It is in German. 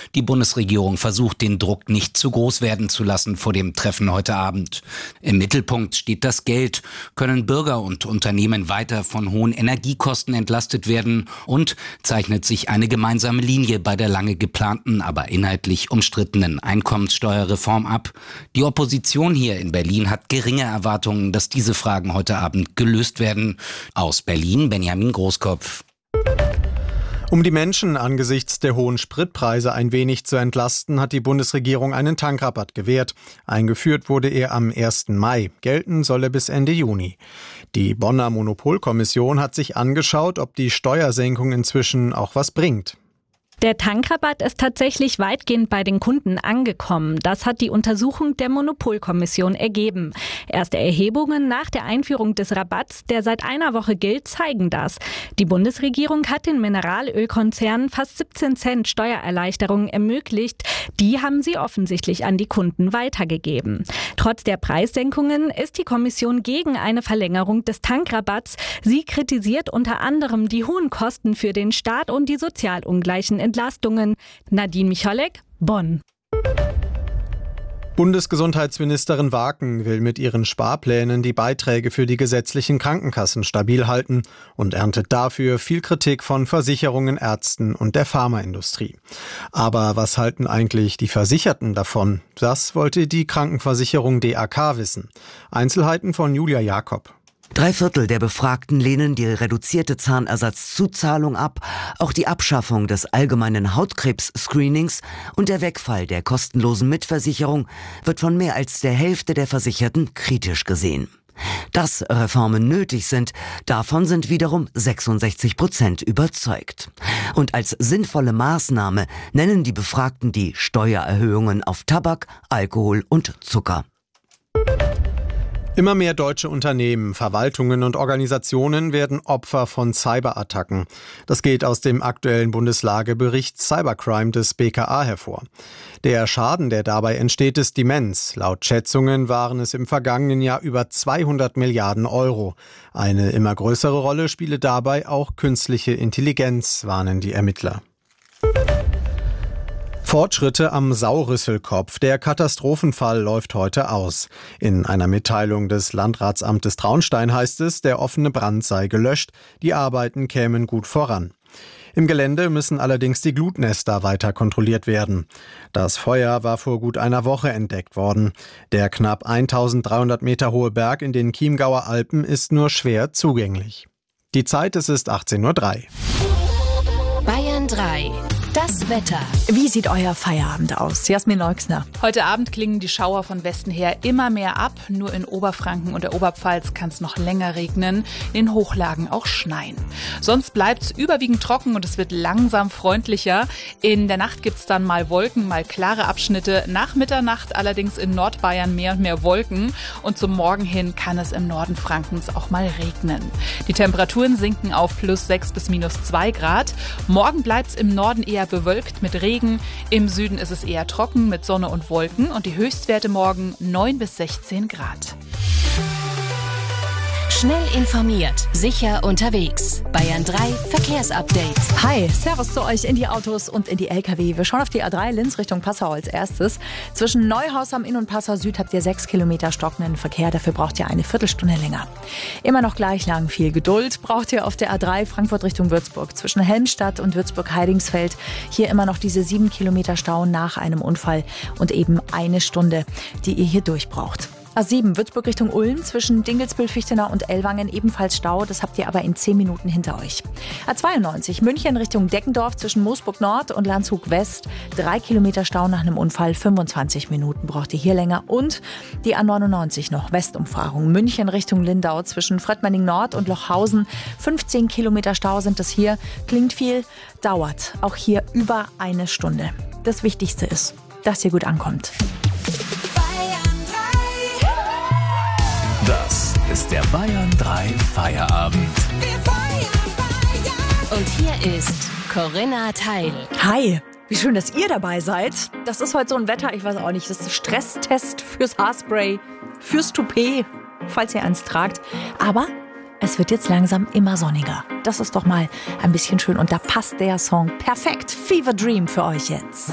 Die Bundesregierung versucht, den Druck nicht zu groß werden zu lassen vor dem Treffen heute Abend. Im Mittelpunkt steht das Geld. Können Bürger und Unternehmen weiter von hohen Energiekosten entlastet werden? Und zeichnet sich eine gemeinsame Linie bei der lange geplanten, aber inhaltlich umstrittenen Einkommenssteuerreform ab? Die Opposition hier in Berlin hat geringe Erwartungen, dass diese Fragen heute Abend gelöst werden. Aus Berlin, Benjamin Großkopf. Um die Menschen angesichts der hohen Spritpreise ein wenig zu entlasten, hat die Bundesregierung einen Tankrabatt gewährt. Eingeführt wurde er am 1. Mai. Gelten soll er bis Ende Juni. Die Bonner Monopolkommission hat sich angeschaut, ob die Steuersenkung inzwischen auch was bringt. Der Tankrabatt ist tatsächlich weitgehend bei den Kunden angekommen. Das hat die Untersuchung der Monopolkommission ergeben. Erste Erhebungen nach der Einführung des Rabatts, der seit einer Woche gilt, zeigen das. Die Bundesregierung hat den Mineralölkonzernen fast 17 Cent Steuererleichterungen ermöglicht. Die haben sie offensichtlich an die Kunden weitergegeben. Trotz der Preissenkungen ist die Kommission gegen eine Verlängerung des Tankrabatts. Sie kritisiert unter anderem die hohen Kosten für den Staat und die sozialungleichen Entlastungen. Nadine Michalek, Bonn. Bundesgesundheitsministerin Waken will mit ihren Sparplänen die Beiträge für die gesetzlichen Krankenkassen stabil halten und erntet dafür viel Kritik von Versicherungen, Ärzten und der Pharmaindustrie. Aber was halten eigentlich die Versicherten davon? Das wollte die Krankenversicherung DAK wissen. Einzelheiten von Julia Jakob. 3/4 der Befragten lehnen die reduzierte Zahnersatzzuzahlung ab. Auch die Abschaffung des allgemeinen Hautkrebs-Screenings und der Wegfall der kostenlosen Mitversicherung wird von mehr als der Hälfte der Versicherten kritisch gesehen. Dass Reformen nötig sind, davon sind wiederum 66% überzeugt. Und als sinnvolle Maßnahme nennen die Befragten die Steuererhöhungen auf Tabak, Alkohol und Zucker. Immer mehr deutsche Unternehmen, Verwaltungen und Organisationen werden Opfer von Cyberattacken. Das geht aus dem aktuellen Bundeslagebericht Cybercrime des BKA hervor. Der Schaden, der dabei entsteht, ist immens. Laut Schätzungen waren es im vergangenen Jahr über 200 Milliarden Euro. Eine immer größere Rolle spiele dabei auch künstliche Intelligenz, warnen die Ermittler. Fortschritte am Sauerrüsselkopf. Der Katastrophenfall läuft heute aus. In einer Mitteilung des Landratsamtes Traunstein heißt es, der offene Brand sei gelöscht, die Arbeiten kämen gut voran. Im Gelände müssen allerdings die Glutnester weiter kontrolliert werden. Das Feuer war vor gut einer Woche entdeckt worden. Der knapp 1300 Meter hohe Berg in den Chiemgauer Alpen ist nur schwer zugänglich. Die Zeit, es ist 18:03 Uhr. Bayern 3. Das Wetter. Wie sieht euer Feierabend aus? Jasmin Leuxner. Heute Abend klingen die Schauer von Westen her immer mehr ab. Nur in Oberfranken und der Oberpfalz kann es noch länger regnen. In den Hochlagen auch schneien. Sonst bleibt es überwiegend trocken und es wird langsam freundlicher. In der Nacht gibt es dann mal Wolken, mal klare Abschnitte. Nach Mitternacht allerdings in Nordbayern mehr und mehr Wolken. Und zum Morgen hin kann es im Norden Frankens auch mal regnen. Die Temperaturen sinken auf +6 bis -2 Grad. Morgen bleibt es im Norden eher bewölkt mit Regen. Im Süden ist es eher trocken mit Sonne und Wolken und die Höchstwerte morgen 9 bis 16 Grad. Schnell informiert, sicher unterwegs. Bayern 3 Verkehrsupdate. Hi, Servus zu euch in die Autos und in die LKW. Wir schauen auf die A3 Linz Richtung Passau als erstes. Zwischen Neuhaus am Inn und Passau Süd habt ihr 6 Kilometer stockenden Verkehr. Dafür braucht ihr eine Viertelstunde länger. Immer noch gleich lang viel Geduld braucht ihr auf der A3 Frankfurt Richtung Würzburg. Zwischen Helmstadt und Würzburg-Heidingsfeld. Hier immer noch diese 7 Kilometer Stau nach einem Unfall und eben eine Stunde, die ihr hier durchbraucht. A7 Würzburg Richtung Ulm, zwischen Dingelsbühl-Fichtenau und Ellwangen ebenfalls Stau. Das habt ihr aber in 10 Minuten hinter euch. A92 München Richtung Deckendorf, zwischen Moosburg Nord und Landshut West. 3 Kilometer Stau nach einem Unfall, 25 Minuten braucht ihr hier länger. Und die A99 noch, Westumfahrung München Richtung Lindau, zwischen Fröttmanning Nord und Lochhausen. 15 Kilometer Stau sind es hier. Klingt viel, dauert auch hier über eine Stunde. Das Wichtigste ist, dass ihr gut ankommt. Das ist der Bayern 3 Feierabend. Und hier ist Corinna Teil. Hi, wie schön, dass ihr dabei seid. Das ist heute so ein Wetter, ich weiß auch nicht, das ist Stresstest fürs Haarspray, fürs Toupet, falls ihr eins tragt. Aber es wird jetzt langsam immer sonniger. Das ist doch mal ein bisschen schön und da passt der Song perfekt. Fever Dream für euch jetzt.